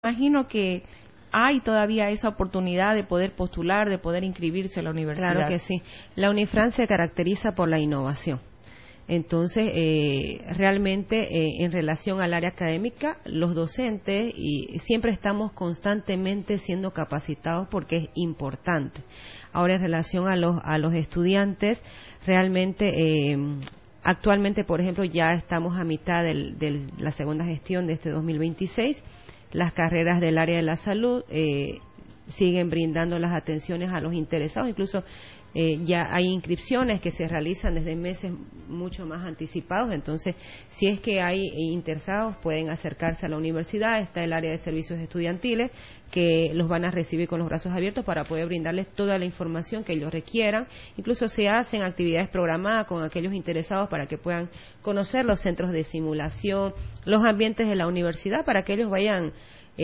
Imagino que hay todavía esa oportunidad de poder postular, de poder inscribirse a la universidad. Claro que sí. La Unifran se caracteriza por la innovación. Entonces, realmente en relación al área académica, los docentes y siempre estamos constantemente siendo capacitados porque es importante. Ahora, en relación a los estudiantes, realmente actualmente, por ejemplo, ya estamos a mitad de la segunda gestión de este 2026. Las carreras del área de la salud siguen brindando las atenciones a los interesados, incluso ya hay inscripciones que se realizan desde meses mucho más anticipados, entonces si es que hay interesados pueden acercarse a la universidad. Está el área de servicios estudiantiles que los van a recibir con los brazos abiertos para poder brindarles toda la información que ellos requieran. Incluso se hacen actividades programadas con aquellos interesados para que puedan conocer los centros de simulación, los ambientes de la universidad, para que ellos vayan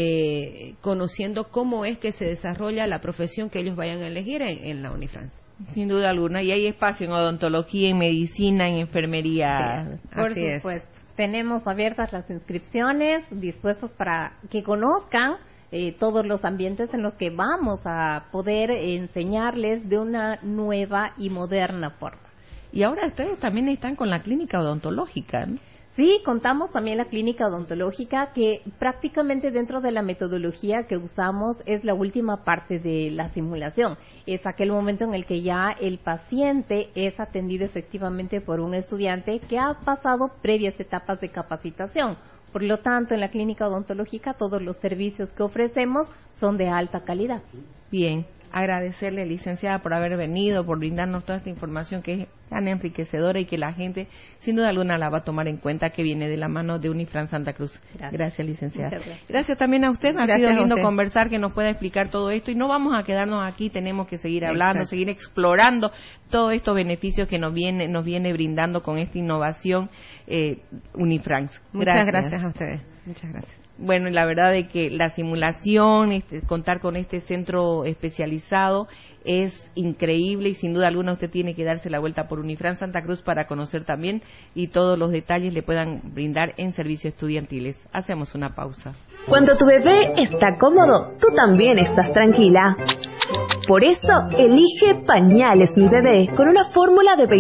conociendo cómo es que se desarrolla la profesión que ellos vayan a elegir en la Unifran. Sin duda alguna, y hay espacio en odontología, en medicina, en enfermería. Sí, por supuesto. Tenemos abiertas las inscripciones, dispuestos para que conozcan todos los ambientes en los que vamos a poder enseñarles de una nueva y moderna forma. Y ahora ustedes también están con la clínica odontológica, ¿no? Sí, contamos también la clínica odontológica, que prácticamente dentro de la metodología que usamos es la última parte de la simulación. Es aquel momento en el que ya el paciente es atendido efectivamente por un estudiante que ha pasado previas etapas de capacitación. Por lo tanto, en la clínica odontológica todos los servicios que ofrecemos son de alta calidad. Bien, agradecerle, licenciada, por haber venido, por brindarnos toda esta información que es tan enriquecedora y que la gente, sin duda alguna, la va a tomar en cuenta, que viene de la mano de Unifran Santa Cruz. Gracias, licenciada. Muchas gracias. Gracias también a usted. Ha sido lindo conversar, que nos pueda explicar todo esto. Y no vamos a quedarnos aquí, tenemos que seguir hablando, seguir explorando todos estos beneficios que nos viene brindando con esta innovación Unifran. Muchas gracias a ustedes. Muchas gracias. Bueno, la verdad es que la simulación, contar con este centro especializado es increíble, y sin duda alguna usted tiene que darse la vuelta por Unifran Santa Cruz para conocer también, y todos los detalles le puedan brindar en servicios estudiantiles. Hacemos una pausa. Cuando tu bebé está cómodo, tú también estás tranquila. Por eso, elige Pañales Mi Bebé, con una fórmula de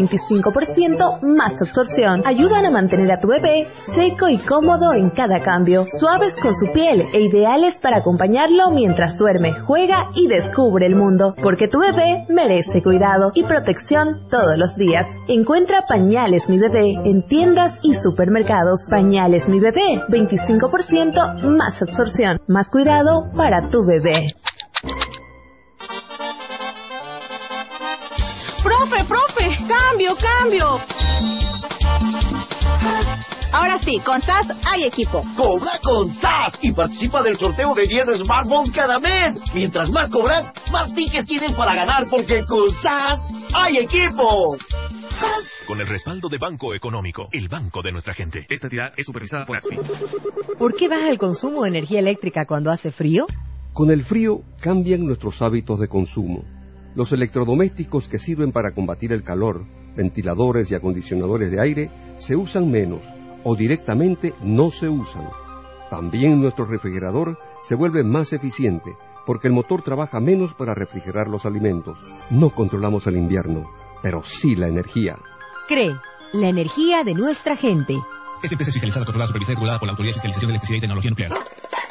25% más absorción. Ayudan a mantener a tu bebé seco y cómodo en cada cambio, suaves con su piel e ideales para acompañarlo mientras duerme, juega y descubre el mundo. Porque tu bebé merece cuidado y protección todos los días. Encuentra Pañales Mi Bebé en tiendas y supermercados. Pañales Mi Bebé, 25% más absorción, más cuidado para tu bebé. ¡Profe! ¡Cambio! Ahora sí, con SAS hay equipo. ¡Cobra con SAS! Y participa del sorteo de 10 smartphones cada mes. Mientras más cobras, más tickets tienes para ganar, porque con SAS hay equipo. Con el respaldo de Banco Económico, el banco de nuestra gente. Esta entidad es supervisada por ASFI. ¿Por qué baja el consumo de energía eléctrica cuando hace frío? Con el frío cambian nuestros hábitos de consumo. Los electrodomésticos que sirven para combatir el calor, ventiladores y acondicionadores de aire, se usan menos o directamente no se usan. También nuestro refrigerador se vuelve más eficiente porque el motor trabaja menos para refrigerar los alimentos. No controlamos el invierno, pero sí la energía. CRE, la energía de nuestra gente. Esta empresa es fiscalizada, controlada, supervisada y regulada por la Autoridad de Fiscalización de Electricidad y Tecnología Nuclear.